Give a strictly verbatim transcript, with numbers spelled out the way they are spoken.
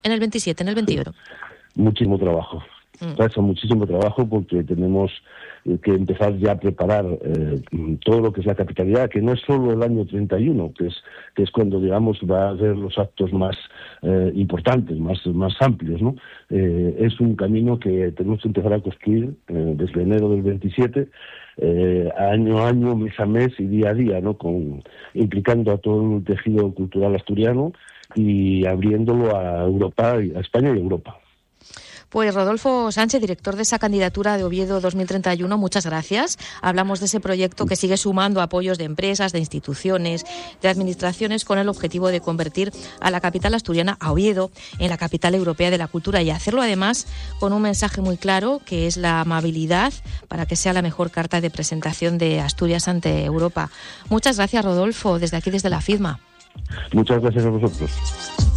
En el veintisiete, en el veintiuno. Muchísimo trabajo. Pasa muchísimo trabajo porque tenemos que empezar ya a preparar eh, todo lo que es la capitalidad, que no es solo el año treinta y uno, que es que es cuando, digamos, va a haber los actos más eh, importantes, más más amplios, ¿no? Eh, es un camino que tenemos que empezar a construir eh, desde enero del veintisiete, eh, año a año, mes a mes y día a día, ¿no? Con, implicando a todo el tejido cultural asturiano y abriéndolo a Europa, a España y a Europa. Pues Rodolfo Sánchez, director de esa candidatura de Oviedo dos mil treinta y uno, muchas gracias. Hablamos de ese proyecto que sigue sumando apoyos de empresas, de instituciones, de administraciones, con el objetivo de convertir a la capital asturiana, a Oviedo, en la capital europea de la cultura, y hacerlo además con un mensaje muy claro, que es la amabilidad, para que sea la mejor carta de presentación de Asturias ante Europa. Muchas gracias, Rodolfo, desde aquí, desde la FIDMA. Muchas gracias a vosotros.